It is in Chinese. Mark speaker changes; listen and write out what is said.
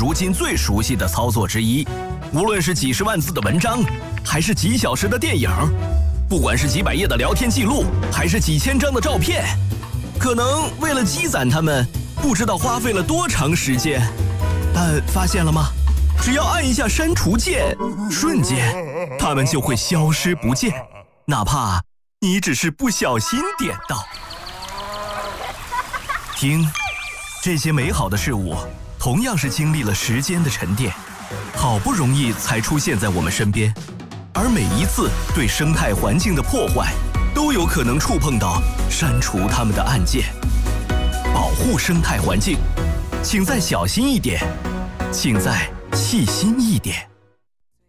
Speaker 1: 如今最熟悉的操作之一。无论是几十万字的文章，还是几小时的电影，不管是几百页的聊天记录，还是几千张的照片，可能为了积攒它们，不知道花费了多长时间。但发现了吗？只要按一下删除键，瞬间它们就会消失不见，哪怕你只是不小心点到。听，这些美好的事物同样是经历了时间的沉淀，好不容易才出现在我们身边，而每一次对生态环境的破坏，都有可能触碰到删除它们的按键。保护生态环境，请再小心一点，请再细心一点。